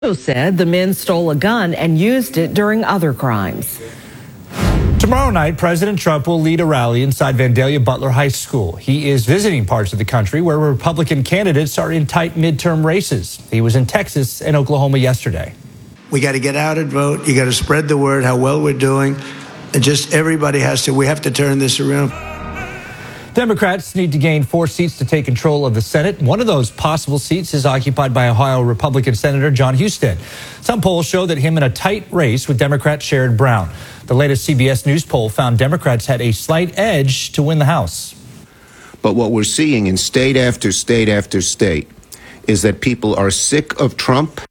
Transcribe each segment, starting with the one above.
Also said the men stole a gun and used it during other crimes. Tomorrow night, President Trump will lead a rally inside Vandalia Butler High School. He is visiting parts of the country where Republican candidates are in tight midterm races. He was in Texas and Oklahoma yesterday. We got to get out and vote. You got to spread the word how well we're doing. And just everybody we have to turn this around. Democrats need to gain 4 seats to take control of the Senate. One of those possible seats is occupied by Ohio Republican Senator Jon Husted. Some polls show that him in a tight race with Democrat Sherrod Brown. The latest CBS News poll found Democrats had a slight edge to win the House. But what we're seeing in state after state after state is that people are sick of Trump.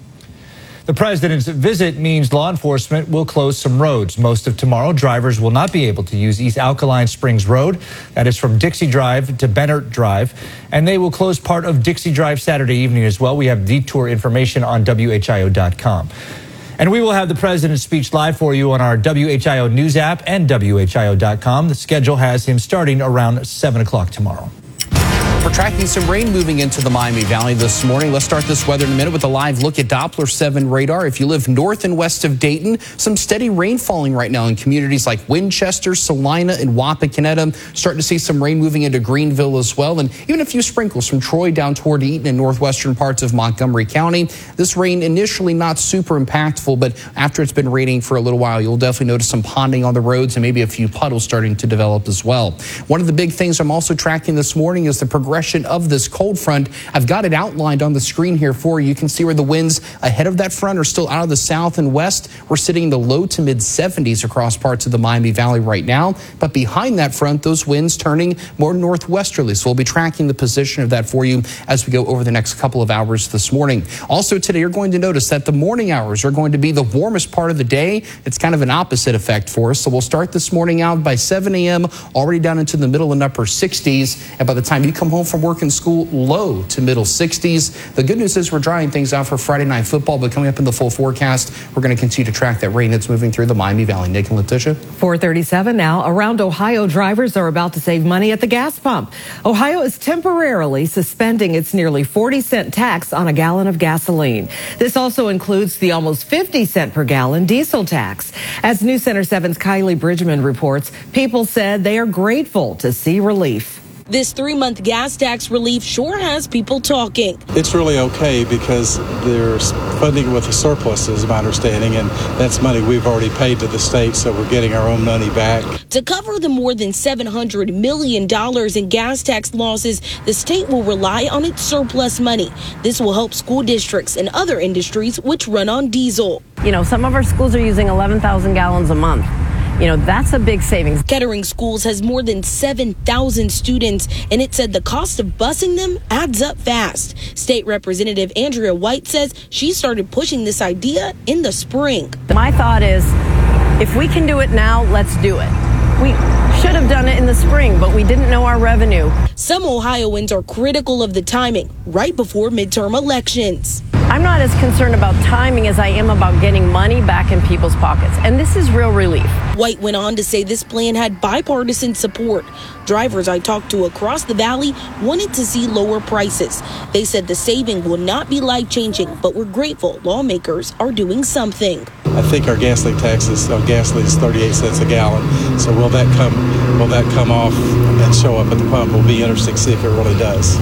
The president's visit means law enforcement will close some roads. Most of tomorrow, drivers will not be able to use East Alkaline Springs Road. That is from Dixie Drive to Bennett Drive. And they will close part of Dixie Drive Saturday evening as well. We have detour information on WHIO.com. And we will have the president's speech live for you on our WHIO News app and WHIO.com. The schedule has him starting around 7 o'clock tomorrow. We're tracking some rain moving into the Miami Valley this morning. Let's start this weather in a minute with a live look at Doppler 7 radar. If you live north and west of Dayton, some steady rain falling right now in communities like Winchester, Salina, and Wapakoneta. Starting to see some rain moving into Greenville as well, and even a few sprinkles from Troy down toward Eaton and northwestern parts of Montgomery County. This rain initially not super impactful, but after it's been raining for a little while, you'll definitely notice some ponding on the roads and maybe a few puddles starting to develop as well. One of the big things I'm also tracking this morning is the progression of this cold front. I've got it outlined on the screen here for you. You can see where the winds ahead of that front are still out of the south and west. We're sitting in the low to mid 70s across parts of the Miami Valley right now. But behind that front, those winds turning more northwesterly. So we'll be tracking the position of that for you as we go over the next couple of hours this morning. Also today, you're going to notice that the morning hours are going to be the warmest part of the day. It's kind of an opposite effect for us. So we'll start this morning out by 7 a.m. already down into the middle and upper 60s. And by the time you come home from work and school, low to middle 60s. The good news is we're drying things out for Friday night football, but coming up in the full forecast, we're going to continue to track that rain that's moving through the Miami Valley. Nick and Letitia. 4:37 now. Around Ohio, drivers are about to save money at the gas pump. Ohio is temporarily suspending its nearly 40-cent tax on a gallon of gasoline. This also includes the almost 50-cent per gallon diesel tax. As News Center 7's Kylie Bridgman reports, people said they are grateful to see relief. This 3-month gas tax relief sure has people talking. It's really okay because there's funding with a surplus, is my understanding, and that's money we've already paid to the state, so we're getting our own money back. To cover the more than $700 million in gas tax losses, the state will rely on its surplus money. This will help school districts and other industries which run on diesel. You know, some of our schools are using 11,000 gallons a month. You know, that's a big savings. Kettering Schools has more than 7,000 students, and it said the cost of busing them adds up fast. State Representative Andrea White says she started pushing this idea in the spring. My thought is, if we can do it now, let's do it. We should have done it in the spring, but we didn't know our revenue. Some Ohioans are critical of the timing right before midterm elections. I'm not as concerned about timing as I am about getting money back in people's pockets, and this is real relief. White went on to say this plan had bipartisan support. Drivers I talked to across the valley wanted to see lower prices. They said the saving will not be life-changing, but we're grateful lawmakers are doing something. I think our gasoline taxes on gasoline is 38 cents a gallon. So will that come off and show up at the pump? Will be interesting to see if it really does.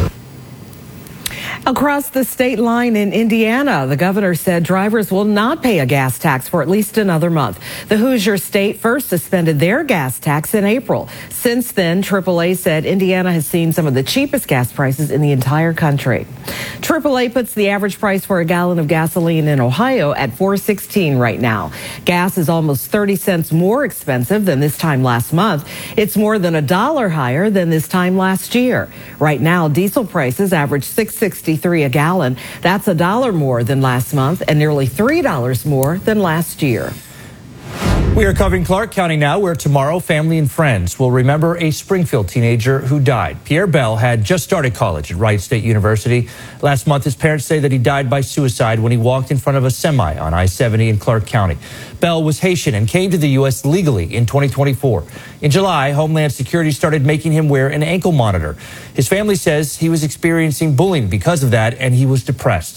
Across the state line in Indiana, the governor said drivers will not pay a gas tax for at least another month. The Hoosier State first suspended their gas tax in April. Since then, AAA said Indiana has seen some of the cheapest gas prices in the entire country. AAA puts the average price for a gallon of gasoline in Ohio at $4.16 right now. Gas is almost 30 cents more expensive than this time last month. It's more than $1 higher than this time last year. Right now, diesel prices average $6.63 a gallon. That's $1 more than last month and nearly $3 more than last year. We are covering Clark County now, where tomorrow family and friends will remember a Springfield teenager who died. Pierre Bell had just started college at Wright State University. Last month, his parents say that he died by suicide when he walked in front of a semi on I-70 in Clark County. Bell was Haitian and came to the U.S. legally in 2024. In July, Homeland Security started making him wear an ankle monitor. His family says he was experiencing bullying because of that, and he was depressed.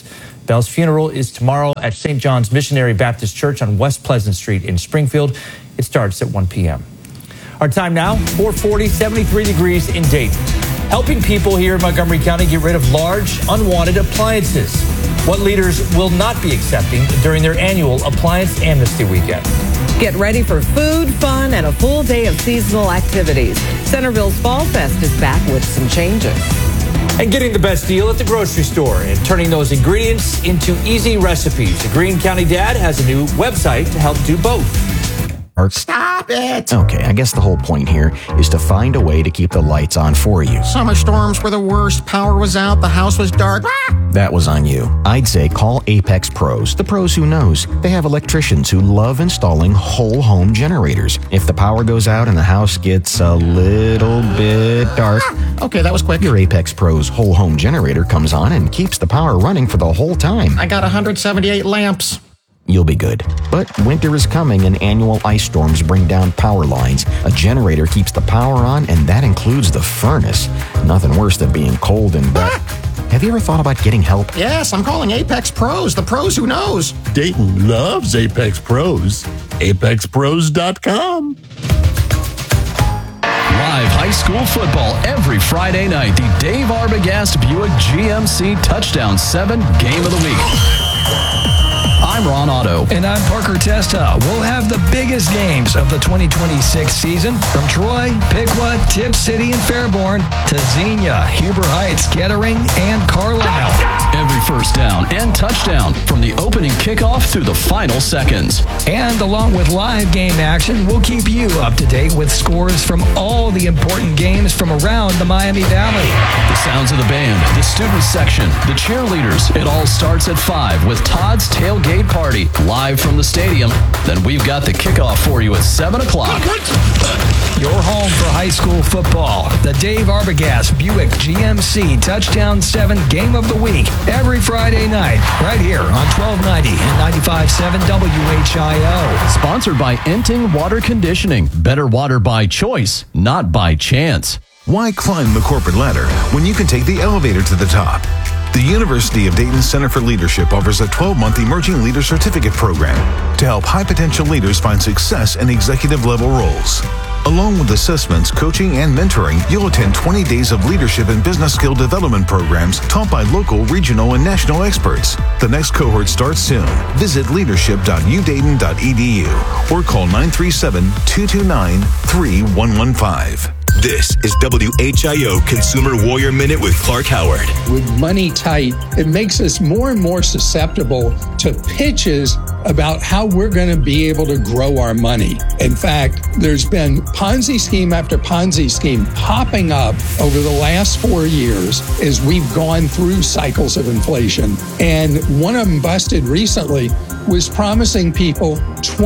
Bell's funeral is tomorrow at St. John's Missionary Baptist Church on West Pleasant Street in Springfield. It starts at 1 p.m. Our time now, 4:40, 73 degrees in Dayton. Helping people here in Montgomery County get rid of large, unwanted appliances. What leaders will not be accepting during their annual Appliance Amnesty Weekend. Get ready for food, fun, and a full day of seasonal activities. Centerville's Fall Fest is back with some changes. And getting the best deal at the grocery store and turning those ingredients into easy recipes. The Greene County Dad has a new website to help do both. Stop it! Okay, I guess the whole point here is to find a way to keep the lights on for you. Summer storms were the worst. Power was out. The house was dark. That was on you. I'd say call Apex Pros, the pros who knows. They have electricians who love installing whole home generators. If the power goes out and the house gets a little bit dark, okay, that was quick. Your Apex Pros whole home generator comes on and keeps the power running for the whole time. I got 178 lamps. You'll be good. But winter is coming and annual ice storms bring down power lines. A generator keeps the power on, and that includes the furnace. Nothing worse than being cold and wet. Have you ever thought about getting help? Yes, I'm calling Apex Pros, the pros who knows. Dayton loves Apex Pros. ApexPros.com. Live high school football every Friday night. The Dave Arbogast Buick GMC Touchdown 7 Game of the Week. I'm Ron Otto. And I'm Parker Testa. We'll have the biggest games of the 2026 season from Troy, Piqua, Tipp City, and Fairborn to Xenia, Huber Heights, Kettering, and Carlisle. Every first down and touchdown from the opening kickoff through the final seconds. And along with live game action, we'll keep you up to date with scores from all the important games from around the Miami Valley. The sounds of the band, the student section, the cheerleaders. It all starts at 5 with Todd's Tailgate Party live from the stadium. Then we've got the kickoff for you at 7 o'clock. Your home for high school football. The Dave Arbogast Buick GMC Touchdown 7 Game of the Week. Every Friday night, right here on 1290 and 95.7 WHIO. Sponsored by Enting Water Conditioning. Better water by choice, not by chance. Why climb the corporate ladder when you can take the elevator to the top? The University of Dayton Center for Leadership offers a 12-month Emerging Leader Certificate program to help high-potential leaders find success in executive-level roles. Along with assessments, coaching, and mentoring, you'll attend 20 days of leadership and business skill development programs taught by local, regional, and national experts. The next cohort starts soon. Visit leadership.udayton.edu or call 937-229-3115. This is WHIO Consumer Warrior Minute with Clark Howard. With money tight, it makes us more and more susceptible to pitches about how we're going to be able to grow our money. In fact, there's been Ponzi scheme after Ponzi scheme popping up over the last 4 years as we've gone through cycles of inflation. And one of them busted recently was promising people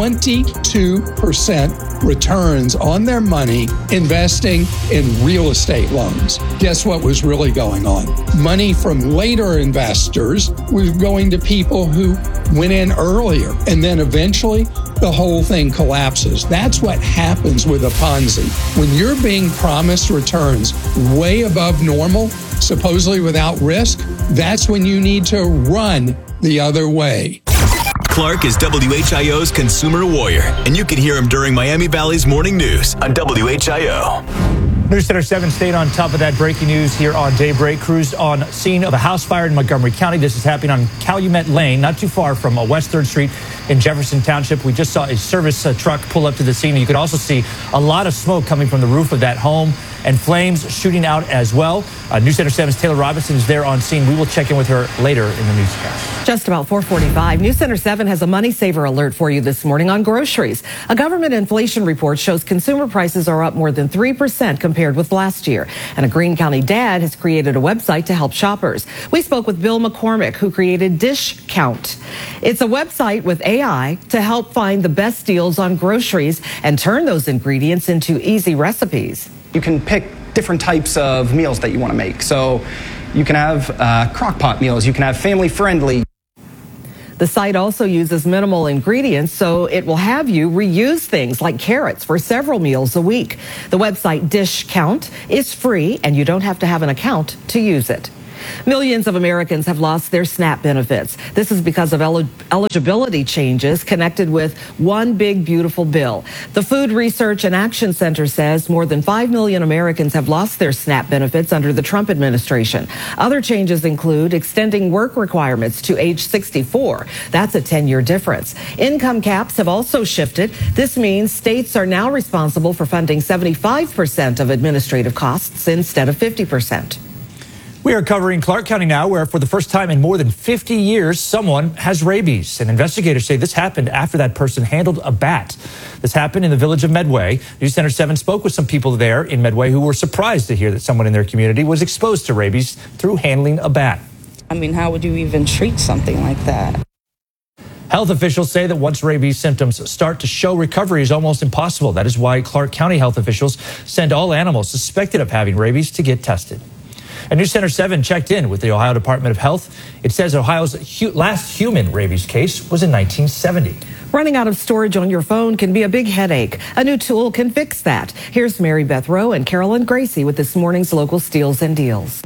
22% returns on their money investing in real estate loans. Guess what was really going on? Money from later investors was going to people who went in earlier, and then eventually the whole thing collapses. That's what happens with a Ponzi. When you're being promised returns way above normal, supposedly without risk, that's when you need to run the other way. Clark is WHIO's Consumer Warrior, and you can hear him during Miami Valley's Morning News on WHIO. News Center 7 stayed on top of that breaking news here on Daybreak. Crews on scene of a house fire in Montgomery County. This is happening on Calumet Lane, not too far from West 3rd Street in Jefferson Township. We just saw a service truck pull up to the scene. You could also see a lot of smoke coming from the roof of that home and flames shooting out as well. News Center 7's Taylor Robinson is there on scene. We will check in with her later in the newscast. Just about 4:45. News Center 7 has a money saver alert for you this morning on groceries. A government inflation report shows consumer prices are up more than 3% compared with last year. And a Greene County dad has created a website to help shoppers. We spoke with Bill McCormick, who created Dish Count. It's a website with AI to help find the best deals on groceries and turn those ingredients into easy recipes. You can pick different types of meals that you want to make. So you can have crock pot meals, you can have family friendly. The site also uses minimal ingredients, so it will have you reuse things like carrots for several meals a week. The website Dish Count is free, and you don't have to have an account to use it. Millions of Americans have lost their SNAP benefits. This is because of eligibility changes connected with one big, beautiful bill. The Food Research and Action Center says more than 5 million Americans have lost their SNAP benefits under the Trump administration. Other changes include extending work requirements to age 64. That's a 10-year difference. Income caps have also shifted. This means states are now responsible for funding 75% of administrative costs instead of 50%. We are covering Clark County now, where for the first time in more than 50 years, someone has rabies. And investigators say this happened after that person handled a bat. This happened in the village of Medway. News Center 7 spoke with some people there in Medway who were surprised to hear that someone in their community was exposed to rabies through handling a bat. I mean, how would you even treat something like that? Health officials say that once rabies symptoms start to show, recovery is almost impossible. That is why Clark County health officials send all animals suspected of having rabies to get tested. And News Center 7 checked in with the Ohio Department of Health. It says Ohio's last human rabies case was in 1970. Running out of storage on your phone can be a big headache. A new tool can fix that. Here's Mary Beth Rowe and Carolyn Gracie with this morning's local steals and deals.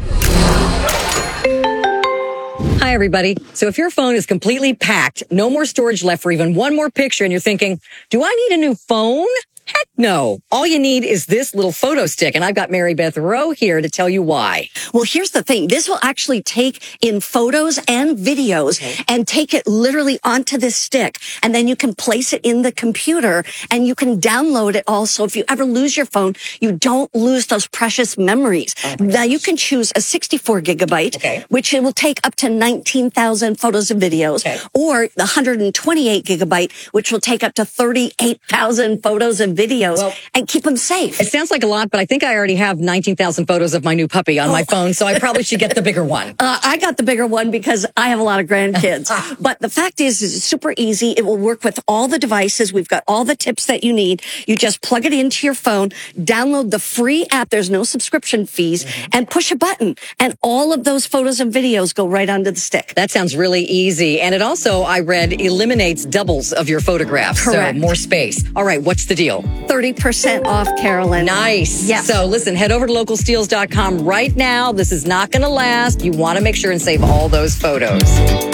Hi, everybody. So if your phone is completely packed, no more storage left for even one more picture, and you're thinking, do I need a new phone? Heck no. All you need is this little photo stick, and I've got Mary Beth Rowe here to tell you why. Well, here's the thing. This will actually take in photos and videos and take it literally onto this stick, and then you can place it in the computer, and you can download it all. So if you ever lose your phone, you don't lose those precious memories. Now, you can choose a 64 gigabyte, which it will take up to 19,000 photos and videos, or the 128 gigabyte, which will take up to 38,000 photos and videos, and keep them safe. It sounds like a lot, but I think I already have 19,000 photos of my new puppy on my phone, so I probably should get the bigger one. I got the bigger one because I have a lot of grandkids. But the fact is it's super easy. It will work with all the devices. We've got all the tips that you need. You just plug it into your phone, download the free app. There's no subscription fees, and push a button. And all of those photos and videos go right onto the stick. That sounds really easy. And it also, I read, eliminates doubles of your photographs. Correct. So more space. All right, what's the deal? 30% off, Carolyn. Nice. Yes. So listen, head over to localsteals.com right now. This is not going to last. You want to make sure and save all those photos.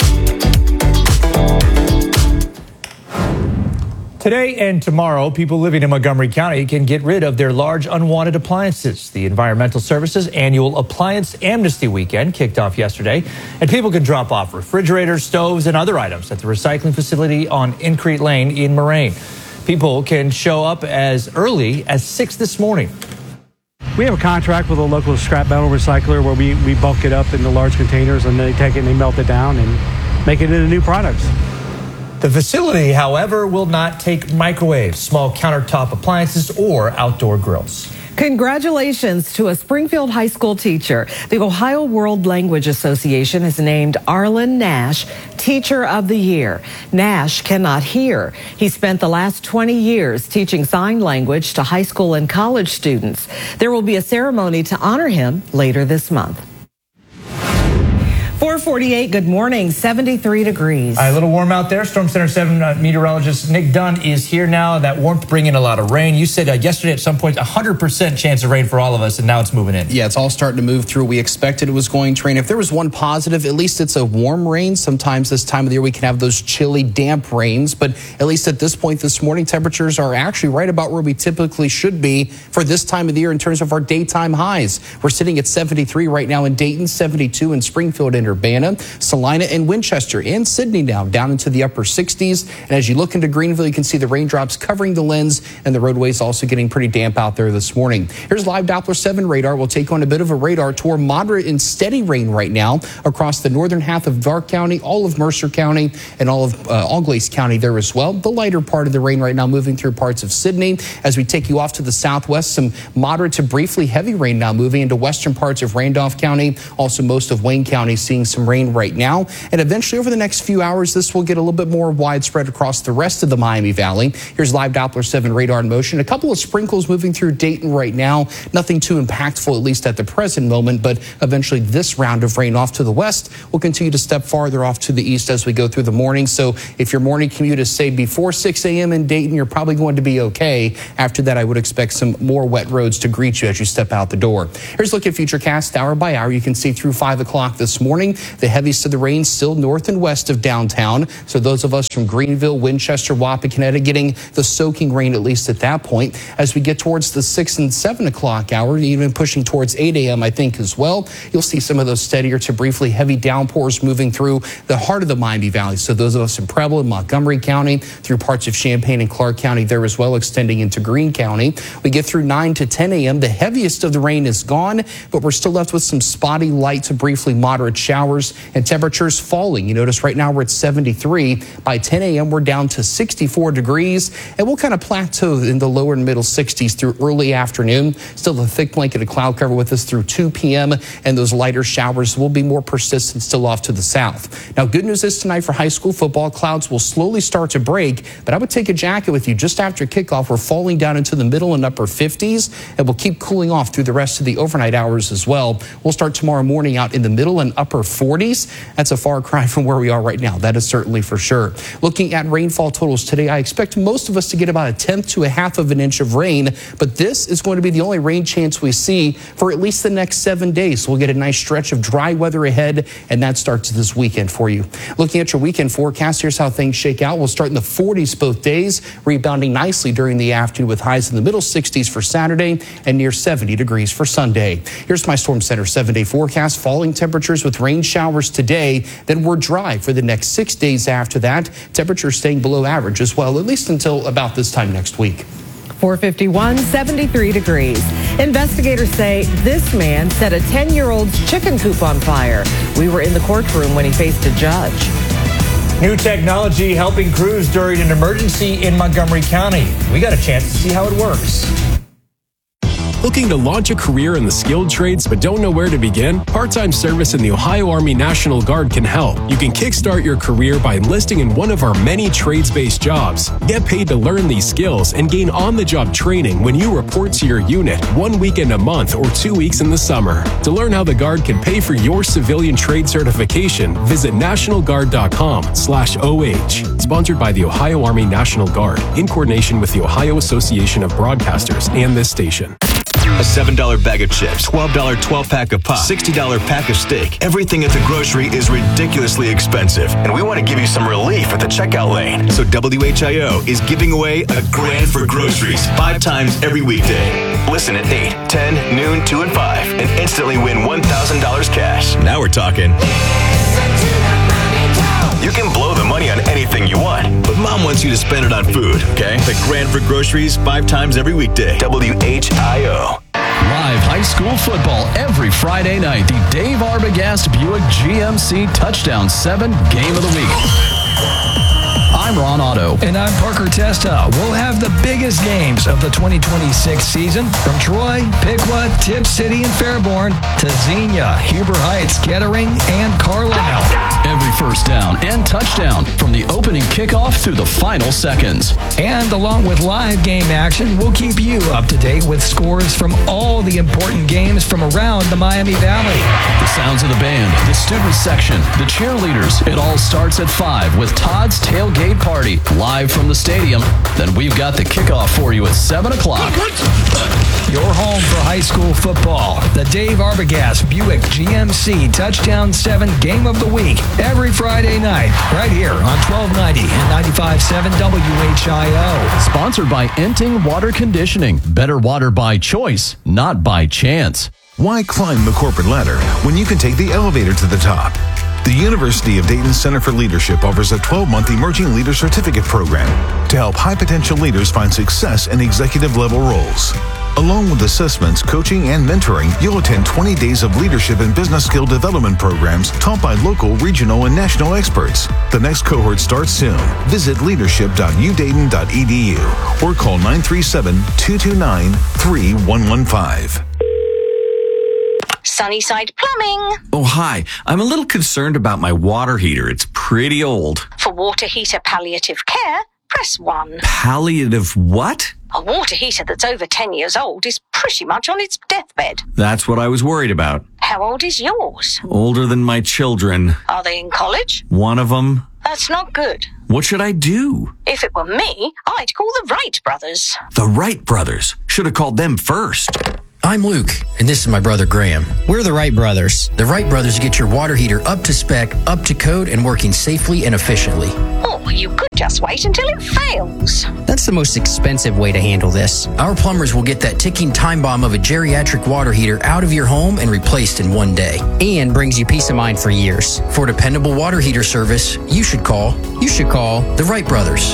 Today and tomorrow, people living in Montgomery County can get rid of their large unwanted appliances. The Environmental Services annual Appliance Amnesty Weekend kicked off yesterday, and people can drop off refrigerators, stoves, and other items at the recycling facility on Increte Lane in Moraine. People can show up as early as 6 this morning. We have a contract with a local scrap metal recycler where we bulk it up into large containers, and they take it and they melt it down and make it into new products. The facility, however, will not take microwaves, small countertop appliances, or outdoor grills. Congratulations to a Springfield High School teacher. The Ohio World Language Association has named Arlen Nash Teacher of the Year. Nash cannot hear. He spent the last 20 years teaching sign language to high school and college students. There will be a ceremony to honor him later this month. 448, good morning, 73 degrees. A little warm out there. Storm Center 7 meteorologist Nick Dunn is here now. That warmth bringing a lot of rain. You said yesterday at some point 100% chance of rain for all of us, and now it's moving in. Yeah, it's all starting to move through. We expected it was going to rain. If there was one positive, at least it's a warm rain. Sometimes this time of the year we can have those chilly, damp rains, but at least at this point this morning, temperatures are actually right about where we typically should be for this time of the year in terms of our daytime highs. We're sitting at 73 right now in Dayton, 72 in Springfield and Urbana, Salina and Winchester and Sydney now down into the upper 60s. And as you look into Greenville, you can see the raindrops covering the lens, and the roadways also getting pretty damp out there this morning. Here's live Doppler 7 radar. We'll take on a bit of a radar tour. Moderate and steady rain right now across the northern half of Darke County, all of Mercer County, and all of Auglaize County there as well. The lighter part of the rain right now moving through parts of Sydney. As we take you off to the southwest, some moderate to briefly heavy rain now moving into western parts of Randolph County. Also most of Wayne County seeing some rain right now. And eventually over the next few hours, this will get a little bit more widespread across the rest of the Miami Valley. Here's live Doppler 7 radar in motion. A couple of sprinkles moving through Dayton right now. Nothing too impactful, at least at the present moment, but eventually this round of rain off to the west will continue to step farther off to the east as we go through the morning. So if your morning commute is, say, before 6 a.m. in Dayton, you're probably going to be okay. After that, I would expect some more wet roads to greet you as you step out the door. Here's a look at Futurecast hour by hour. You can see through 5 o'clock this morning, the heaviest of the rain still north and west of downtown. So those of us from Greenville, Winchester, Wapakoneta getting the soaking rain at least at that point. As we get towards the 6 and 7 o'clock hour, even pushing towards 8 a.m., I think as well, you'll see some of those steadier to briefly heavy downpours moving through the heart of the Miami Valley. So those of us in Preble and Montgomery County, through parts of Champaign and Clark County there as well, extending into Greene County. We get through 9 to 10 a.m. The heaviest of the rain is gone, but we're still left with some spotty, light to briefly moderate showers and temperatures falling. You notice right now we're at 73. By 10 a.m. we're down to 64 degrees, and we'll kind of plateau in the lower and middle 60s through early afternoon. Still a thick blanket of cloud cover with us through 2 p.m., and those lighter showers will be more persistent still off to the south. Now, good news is tonight for high school football, clouds will slowly start to break, but I would take a jacket with you just after kickoff. We're falling down into the middle and upper 50s, and we'll keep cooling off through the rest of the overnight hours as well. We'll start tomorrow morning out in the middle and upper 40s. That's a far cry from where we are right now. That is certainly for sure. Looking at rainfall totals today, I expect most of us to get about 1/10 to 1/2 of an inch of rain, but this is going to be the only rain chance we see for at least the next 7 days. So we'll get a nice stretch of dry weather ahead, and that starts this weekend for you. Looking at your weekend forecast, here's how things shake out. We'll start in the 40s both days, rebounding nicely during the afternoon with highs in the middle 60s for Saturday and near 70 degrees for Sunday. Here's my Storm Center 7-day forecast. Falling temperatures with rain showers today, then we're dry for the next 6 days after that. Temperatures staying below average as well, at least until about this time next week. 451, 73 degrees. Investigators say this man set a 10-year-old's chicken coop on fire. We were in the courtroom when he faced a judge. New technology helping crews during an emergency in Montgomery County. We got a chance to see how it works. Looking to launch a career in the skilled trades but don't know where to begin? Part-time service in the Ohio Army National Guard can help. You can kickstart your career by enlisting in one of our many trades-based jobs. Get paid to learn these skills and gain on-the-job training when you report to your unit 1 weekend a month or 2 weeks in the summer. To learn how the Guard can pay for your civilian trade certification, visit nationalguard.com/OH. Sponsored by the Ohio Army National Guard in coordination with the Ohio Association of Broadcasters and this station. A $7 bag of chips, $12 12-pack of pop, $60 pack of steak. Everything at the grocery is ridiculously expensive, and we want to give you some relief at the checkout lane. So WHIO is giving away a grand for groceries 5 times every weekday. Listen at 8, 10, noon, 2, and 5, and instantly win $1,000 cash. Now we're talking. You can blow the money on anything you want, but Mom wants you to spend it on food, okay? The grand for groceries 5 times every weekday. WHIO. Live high school football every Friday night. The Dave Arbogast Buick GMC Touchdown 7 Game of the Week. I'm Ron Otto. And I'm Parker Testa. We'll have the biggest games of the 2026 season from Troy, Piqua, Tip City, and Fairborn to Xenia, Huber Heights, Kettering, and Carlisle. Every first down and touchdown from the opening kickoff through the final seconds. And along with live game action, we'll keep you up to date with scores from all the important games from around the Miami Valley. The sounds of the band, the student section, the cheerleaders. It all starts at 5 with Todd's Tailgate Party live from the stadium. Then we've got the kickoff for you at 7 o'clock. Your home for high school football. The Dave Arbogast Buick GMC Touchdown 7 Game of the Week. Every Friday night, right here on 1290 and 95.7 WHIO. Sponsored by Enting Water Conditioning. Better water by choice, not by chance. Why climb the corporate ladder when you can take the elevator to the top? The University of Dayton Center for Leadership offers a 12-month Emerging Leader Certificate program to help high-potential leaders find success in executive-level roles. Along with assessments, coaching, and mentoring, you'll attend 20 days of leadership and business skill development programs taught by local, regional, and national experts. The next cohort starts soon. Visit leadership.udayton.edu or call 937-229-3115. Sunnyside Plumbing. Oh, hi. I'm a little concerned about my water heater. It's pretty old. For water heater palliative care, press 1. Palliative what? A water heater that's over 10 years old is pretty much on its deathbed. That's what I was worried about. How old is yours? Older than my children. Are they in college? One of them. That's not good. What should I do? If it were me, I'd call the Wright brothers. The Wright brothers. Should have called them first. I'm Luke, and this is my brother Graham. We're the Wright brothers. The Wright brothers get your water heater up to spec, up to code, and working safely and efficiently. Or you could just wait until it fails. That's the most expensive way to handle this. Our plumbers will get that ticking time bomb of a geriatric water heater out of your home and replaced in one day. And brings you peace of mind for years. For dependable water heater service, you should call the Wright brothers.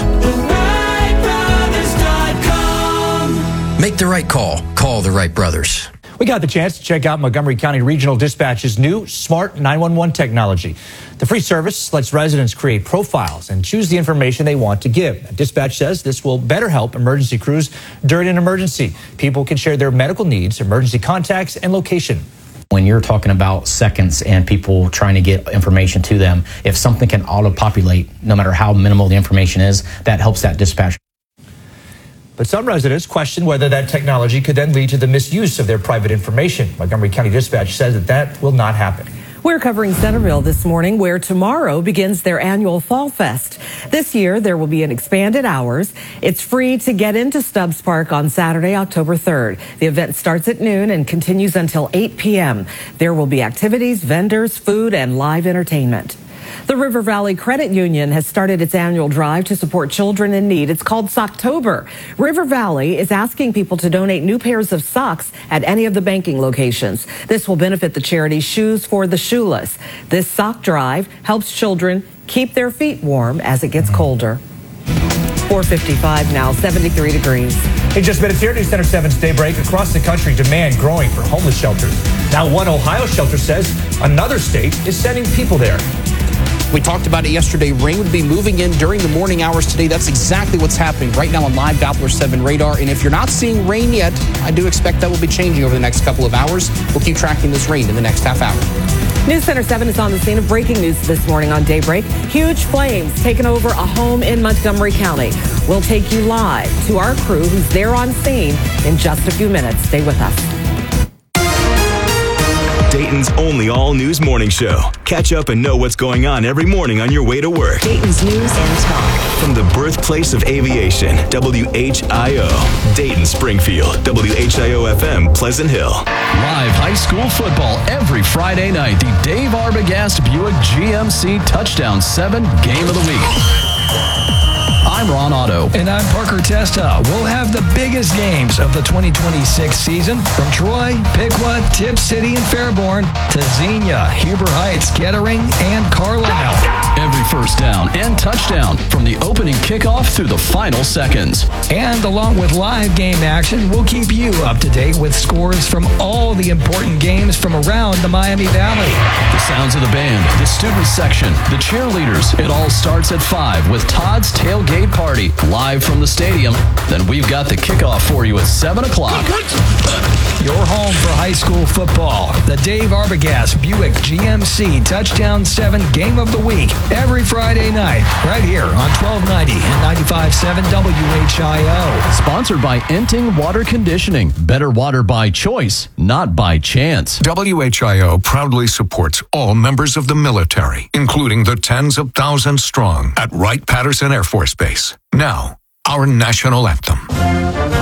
Make the right call. Call the Wright brothers. We got the chance to check out Montgomery County Regional Dispatch's new Smart 911 technology. The free service lets residents create profiles and choose the information they want to give. Dispatch says this will better help emergency crews during an emergency. People can share their medical needs, emergency contacts, and location. When you're talking about seconds and people trying to get information to them, if something can auto-populate, no matter how minimal the information is, that helps that dispatch. But some residents question whether that technology could then lead to the misuse of their private information. Montgomery County Dispatch says that will not happen. We're covering Centerville this morning, where tomorrow begins their annual Fall Fest. This year, there will be an expanded hours. It's free to get into Stubbs Park on Saturday, October 3rd. The event starts at noon and continues until 8 p.m. There will be activities, vendors, food, and live entertainment. The River Valley Credit Union has started its annual drive to support children in need. It's called Socktober. River Valley is asking people to donate new pairs of socks at any of the banking locations. This will benefit the charity Shoes for the Shoeless. This sock drive helps children keep their feet warm as it gets colder. 4:55 now, 73 degrees. In just minutes here, News Center 7's Daybreak. Across the country, demand growing for homeless shelters. Now, one Ohio shelter says another state is sending people there. We talked about it yesterday. Rain would be moving in during the morning hours today. That's exactly what's happening right now on live Doppler 7 radar. And if you're not seeing rain yet, I do expect that will be changing over the next couple of hours. We'll keep tracking this rain in the next half hour. News Center 7 is on the scene of breaking news this morning on Daybreak. Huge flames taken over a home in Montgomery County. We'll take you live to our crew who's there on scene in just a few minutes. Stay with us. Dayton's only all-news morning show. Catch up and know what's going on every morning on your way to work. Dayton's News and Talk. From the birthplace of aviation, WHIO, Dayton, Springfield, WHIO-FM, Pleasant Hill. Live high school football every Friday night. The Dave Arbogast Buick GMC Touchdown 7 Game of the Week. I'm Ron Otto. And I'm Parker Testa. We'll have the biggest games of the 2026 season from Troy, Piqua, Tip City, and Fairborn to Xenia, Huber Heights, Kettering, and Carlisle. Every first down and touchdown from the opening kickoff through the final seconds. And along with live game action, we'll keep you up to date with scores from all the important games from around the Miami Valley. The sounds of the band, the student section, the cheerleaders. It all starts at 5 with Todd's Tailgate Party live from the stadium. Then we've got the kickoff for you at 7 o'clock. Your home for high school football. The Dave Arbogast Buick GMC Touchdown 7 Game of the Week. Every Friday night, right here on 1290 and 95.7 WHIO. Sponsored by Enting Water Conditioning. Better water by choice, not by chance. WHIO proudly supports all members of the military, including the tens of thousands strong at Wright-Patterson Air Force Base. Now, our national anthem.